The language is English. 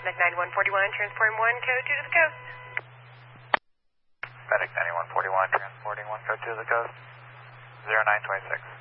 Medic 9141, transporting 1, code 2 to the coast. Medic 9141, transporting 1, code 2 to the coast. 0926.